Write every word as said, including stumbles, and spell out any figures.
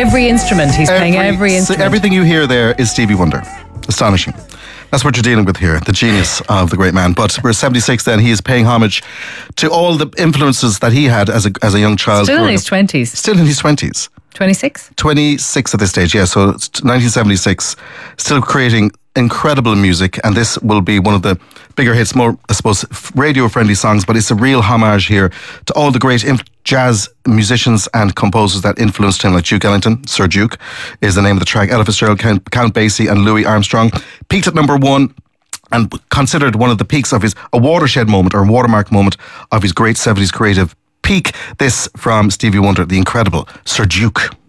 every instrument. He's playing every instrument. Everything you hear there is Stevie Wonder. Astonishing. That's what you're dealing with here, the genius of the great man. But we're seventy-six then. He is paying homage to all the influences that he had as a as a young child. Still in his twenties. Still in his twenties. twenty-six? twenty-six at this stage, yeah. So it's nineteen seventy-six. Still creating incredible music. And this will be one of the bigger hits, more, I suppose, radio-friendly songs. But it's a real homage here to all the great inf- jazz musicians and composers that influenced him, like Duke Ellington. Sir Duke is the name of the track. Ella Fitzgerald, Count, Count Basie and Louis Armstrong. Peaked at number one and considered one of the peaks of his, a watershed moment or a watermark moment of his great seventies creative peak. This from Stevie Wonder, the incredible Sir Duke.